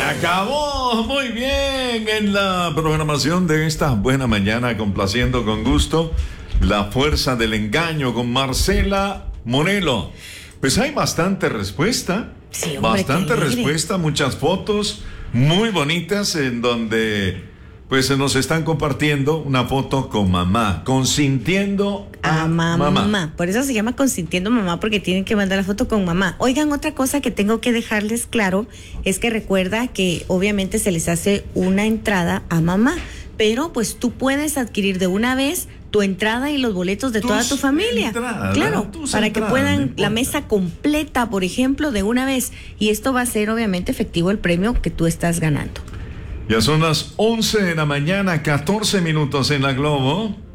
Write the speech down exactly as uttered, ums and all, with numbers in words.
acabó muy bien en la programación de esta buena mañana, complaciendo con gusto La Fuerza del Engaño con Marcela Morelo. Pues hay bastante respuesta, sí, hombre, bastante respuesta, muchas fotos muy bonitas en donde pues se nos están compartiendo una foto con mamá, consintiendo a, a mamá. mamá. Por eso se llama consintiendo mamá, porque tienen que mandar la foto con mamá. Oigan, otra cosa que tengo que dejarles claro es que recuerda que obviamente se les hace una entrada a mamá, pero pues tú puedes adquirir de una vez tu entrada y los boletos de tus toda tu familia. Entradas, claro, para entradas, que puedan no la mesa completa, por ejemplo, de una vez. Y esto va a ser obviamente efectivo el premio que tú estás ganando. Ya son las once de la mañana, catorce minutos en la Globo.